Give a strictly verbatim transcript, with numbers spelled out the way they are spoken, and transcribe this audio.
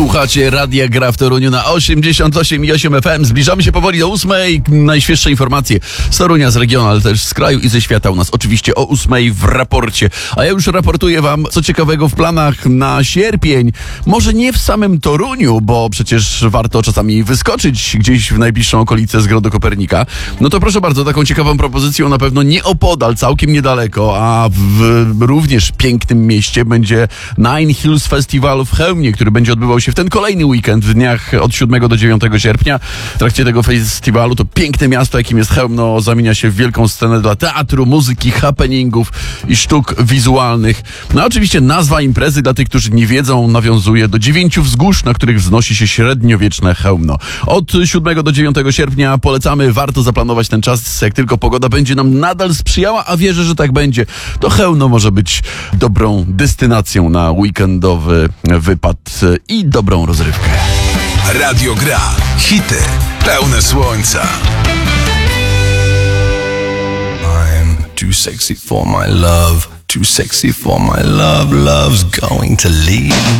Słuchacie Radia Gra w Toruniu na osiemdziesiąt osiem i osiem F M. Zbliżamy się powoli do ósmej. Najświeższe informacje z Torunia, z regionu, ale też z kraju i ze świata u nas. Oczywiście o ósmej w raporcie. A ja już raportuję wam, co ciekawego w planach na sierpień. Może nie w samym Toruniu, bo przecież warto czasami wyskoczyć gdzieś w najbliższą okolicę Zgrodu Kopernika. No to proszę bardzo, taką ciekawą propozycją na pewno nieopodal, całkiem niedaleko, a w również pięknym mieście będzie Nine Hills Festival w Chełmie, który będzie odbywał się w ten kolejny weekend w dniach od siódmego do dziewiątego sierpnia. W trakcie tego festiwalu to piękne miasto, jakim jest Chełmno, zamienia się w wielką scenę dla teatru, muzyki, happeningów i sztuk wizualnych. No a oczywiście nazwa imprezy dla tych, którzy nie wiedzą, nawiązuje do dziewięciu wzgórz, na których wznosi się średniowieczne Chełmno. Od siódmego do dziewiątego sierpnia polecamy, warto zaplanować ten czas, jak tylko pogoda będzie nam nadal sprzyjała, a wierzę, że tak będzie, to Chełmno może być dobrą destynacją na weekendowy wypad i dobrą rozrywkę. Radio Gra. Hity pełne słońca. I'm too sexy for my love. Too sexy for my love. Love's going to leave